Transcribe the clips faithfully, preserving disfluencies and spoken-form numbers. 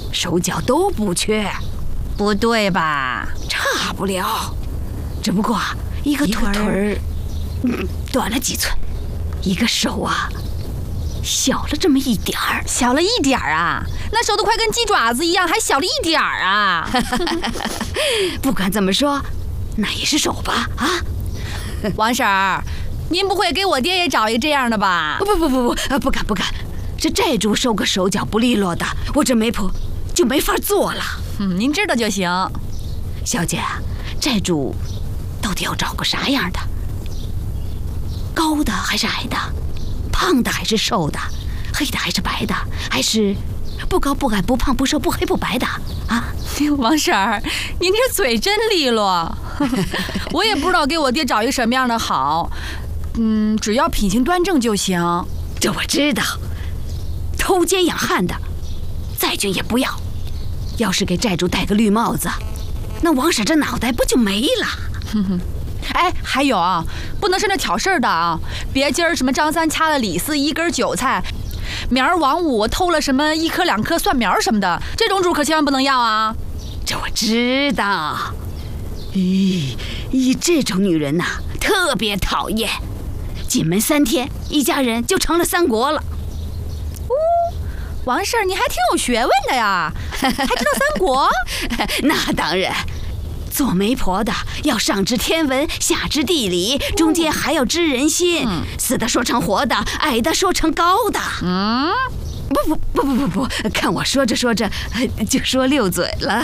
手脚都不缺。 不对吧？ 差不了，只不过一个腿儿，嗯，短了几寸，一个手啊，小了这么一点儿。 小了一点儿啊？那手都快跟鸡爪子一样，还小了一点儿啊？ 不管怎么说，那也是手吧？啊， 王婶儿，您不会给我爹也找一个这样的吧？ 不不不不，不敢不敢，这债主收个手脚不利落的，我这媒婆就没法做了。 嗯，您知道就行。 小姐，债主到底要找个啥样的？高的还是矮的？胖的还是瘦的？黑的还是白的？还是不高不矮不胖不瘦不黑不白的？啊， 王婶儿，您这嘴真利落。我也不知道给我爹找一个什么样的好，嗯，只要品行端正就行。 这我知道，偷奸养汉的，再俊也不要。要是给债主戴个绿帽子，那王婶这脑袋不就没了？ 哼哼。哎，还有啊，不能是那挑事儿的啊！别今儿什么张三掐了李四一根韭菜，明儿王五偷了什么一颗两颗蒜苗什么的，这种主可千万不能要啊！ 这我知道。咦，咦，这种女人呐、啊，特别讨厌。进门三天，一家人就成了三国了。 哦，王婶儿，你还挺有学问的呀，还知道三国？ 那当然。做媒婆的要上知天文，下知地理，中间还要知人心，嗯、死的说成活的，矮的说成高的。 嗯， 不不不不不不，看我说着说着就说溜嘴了。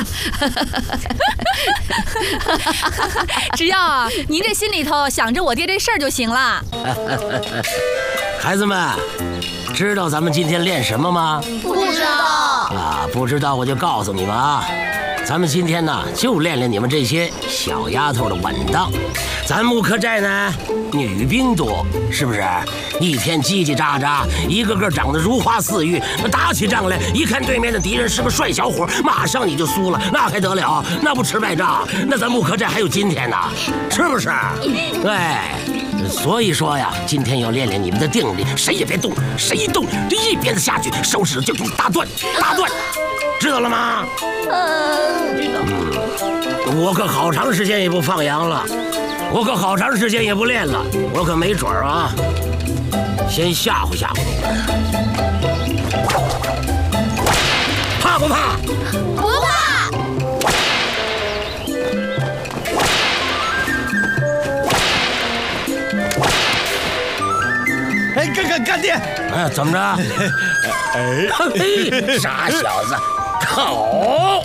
只要啊，您这心里头想着我爹这事儿就行了。 孩子们，知道咱们今天练什么吗？ 不知道。 啊，不知道我就告诉你们啊。咱们今天呢，就练练你们这些小丫头的稳当。咱木克寨呢，女兵多，是不是？一天叽叽喳喳，一个个长得如花似玉，打起仗来，一看对面的敌人是个帅小伙，马上你就输了，那还得了？那不吃败仗？那咱木克寨还有今天呢，是不是？对，所以说呀，今天要练练你们的定力，谁也别动，谁一动就一鞭子下去，手指就给你打断，打断。知道了吗？ 嗯，知道。 嗯，我可好长时间也不放羊了，我可好长时间也不练了，我可没准儿啊，先吓唬吓唬你们，怕不怕？ 不怕。 哎，干干干爹！ 哎，怎么着？哎，嘿，傻小子！好！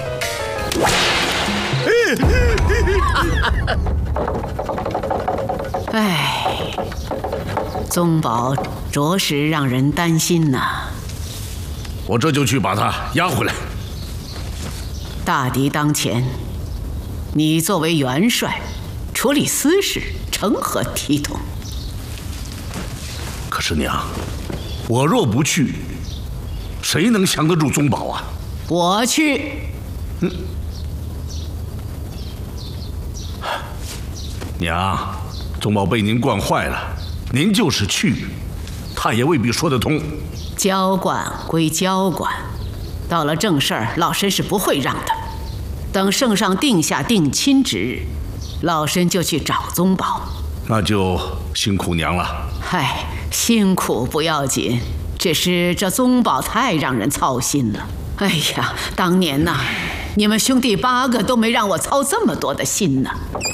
哎，宗保着实让人担心呐。 我这就去把他押回来。 大敌当前，你作为元帅，处理私事成何体统？ 可是娘，我若不去，谁能降得住宗保啊？ 我去。 嗯。娘，宗保被您惯坏了，您就是去，他也未必说得通。 交管归交管，到了正事儿，老身是不会让的。等圣上定下定亲之日，老身就去找宗保。 那就辛苦娘了。 嗨，辛苦不要紧，只是这宗保太让人操心了。哎呀，当年呐，你们兄弟八个都没让我操这么多的心呢。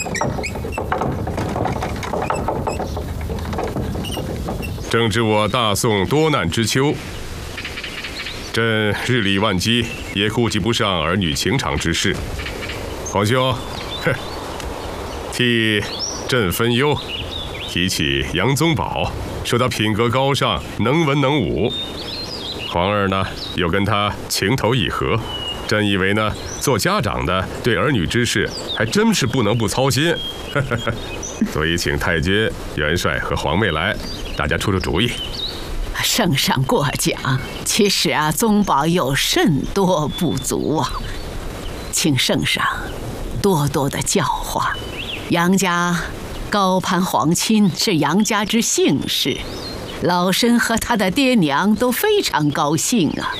正值我大宋多难之秋，朕日理万机，也顾及不上儿女情长之事。皇兄，哼，替朕分忧。提起杨宗保，说他品格高尚，能文能武。皇儿呢，又跟他情投意合。朕以为呢，做家长的对儿女之事，还真是不能不操心。所以请太君、元帅和皇妹来，大家出出主意。 圣上过奖，其实啊，宗保有甚多不足啊，请圣上多多的教化。杨家高攀皇亲是杨家之幸事，老身和他的爹娘都非常高兴啊。